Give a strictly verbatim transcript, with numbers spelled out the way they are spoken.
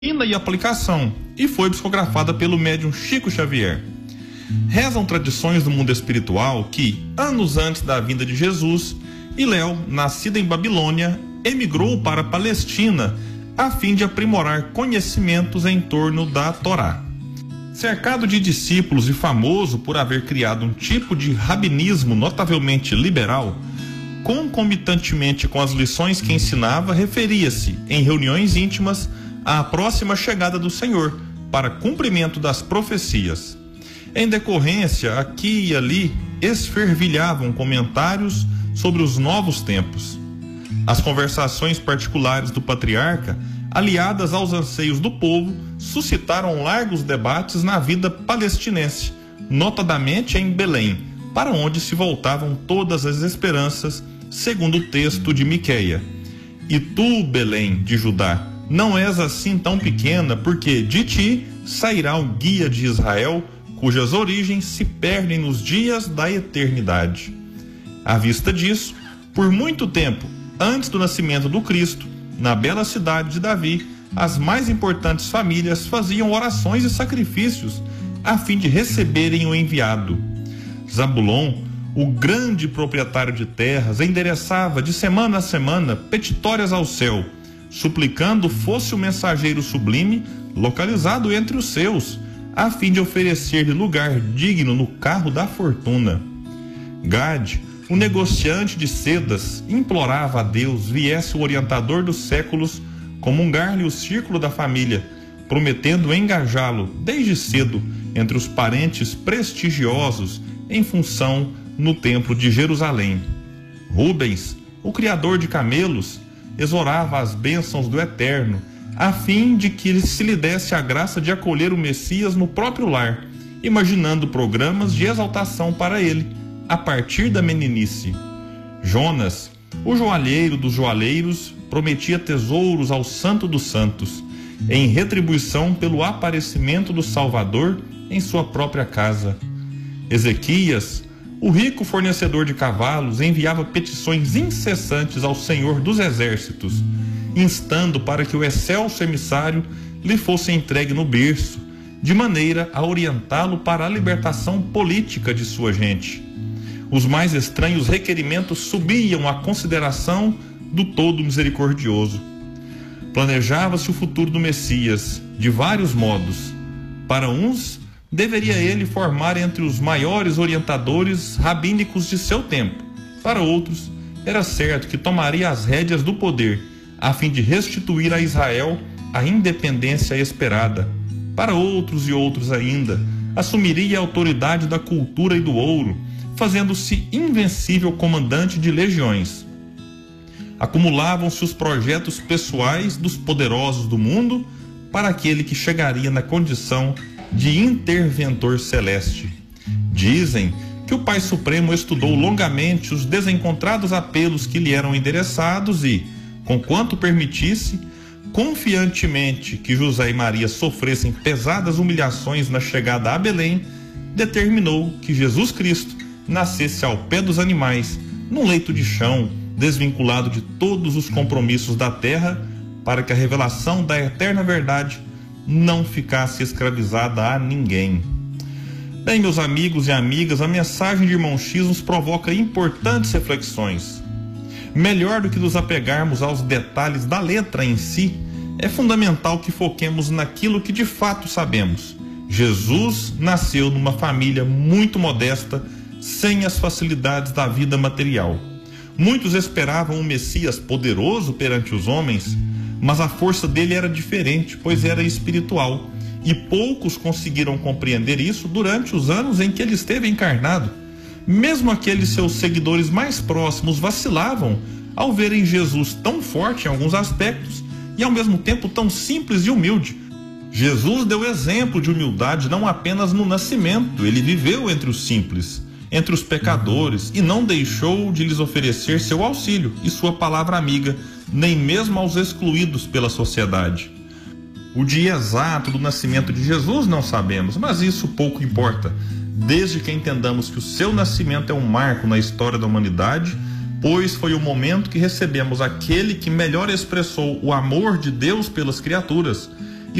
e aplicação, e foi psicografada pelo médium Chico Xavier. Rezam tradições do mundo espiritual que, anos antes da vinda de Jesus, Hilel, nascido em Babilônia, emigrou para a Palestina a fim de aprimorar conhecimentos em torno da Torá. Cercado de discípulos e famoso por haver criado um tipo de rabinismo notavelmente liberal, concomitantemente com as lições que ensinava, referia-se, em reuniões íntimas, à próxima chegada do Senhor, para cumprimento das profecias. Em decorrência, aqui e ali, esfervilhavam comentários sobre os novos tempos. As conversações particulares do patriarca, aliadas aos anseios do povo, suscitaram largos debates na vida palestinense, notadamente em Belém, para onde se voltavam todas as esperanças, segundo o texto de Miquéia. E tu, Belém de Judá, não és assim tão pequena, porque de ti sairá o guia de Israel, cujas origens se perdem nos dias da eternidade. À vista disso, por muito tempo, antes do nascimento do Cristo, na bela cidade de Davi, as mais importantes famílias faziam orações e sacrifícios a fim de receberem o enviado. Zabulon, o grande proprietário de terras, endereçava de semana a semana petitórias ao céu, suplicando fosse o mensageiro sublime localizado entre os seus, a fim de oferecer-lhe lugar digno no carro da fortuna. Gade, o negociante de sedas, implorava a Deus viesse o orientador dos séculos comungar-lhe o círculo da família, prometendo engajá-lo desde cedo entre os parentes prestigiosos em função no templo de Jerusalém. Rubens, o criador de camelos, exorava as bênçãos do Eterno, a fim de que se lhe desse a graça de acolher o Messias no próprio lar, imaginando programas de exaltação para ele, a partir da meninice. Jonas, o joalheiro dos joalheiros, prometia tesouros ao Santo dos Santos, em retribuição pelo aparecimento do Salvador em sua própria casa. Ezequias, o rico fornecedor de cavalos, enviava petições incessantes ao Senhor dos Exércitos, instando para que o excelso emissário lhe fosse entregue no berço, de maneira a orientá-lo para a libertação política de sua gente. Os mais estranhos requerimentos subiam à consideração do Todo Misericordioso. Planejava-se o futuro do Messias de vários modos. Para uns, deveria ele formar entre os maiores orientadores rabínicos de seu tempo. Para outros, era certo que tomaria as rédeas do poder, a fim de restituir a Israel a independência esperada. Para outros e outros ainda, assumiria a autoridade da cultura e do ouro, fazendo-se invencível comandante de legiões. Acumulavam-se os projetos pessoais dos poderosos do mundo para aquele que chegaria na condição de interventor celeste. Dizem que o Pai Supremo estudou longamente os desencontrados apelos que lhe eram endereçados e, conquanto permitisse, confiantemente que José e Maria sofressem pesadas humilhações na chegada a Belém, determinou que Jesus Cristo nascesse ao pé dos animais, num leito de chão, desvinculado de todos os compromissos da terra, para que a revelação da eterna verdade não ficasse escravizada a ninguém. Bem, meus amigos e amigas, a mensagem de Irmão X nos provoca importantes reflexões. Melhor do que nos apegarmos aos detalhes da letra em si, é fundamental que foquemos naquilo que de fato sabemos. Jesus nasceu numa família muito modesta, sem as facilidades da vida material. Muitos esperavam um Messias poderoso perante os homens, mas a força dele era diferente, pois era espiritual, e poucos conseguiram compreender isso durante os anos em que ele esteve encarnado. Mesmo aqueles seus seguidores mais próximos vacilavam ao verem Jesus tão forte em alguns aspectos e ao mesmo tempo tão simples e humilde. Jesus deu exemplo de humildade não apenas no nascimento, ele viveu entre os simples, entre os pecadores, e não deixou de lhes oferecer seu auxílio e sua palavra amiga, nem mesmo aos excluídos pela sociedade. O dia exato do nascimento de Jesus não sabemos, mas isso pouco importa, desde que entendamos que o seu nascimento é um marco na história da humanidade, pois foi o momento que recebemos aquele que melhor expressou o amor de Deus pelas criaturas,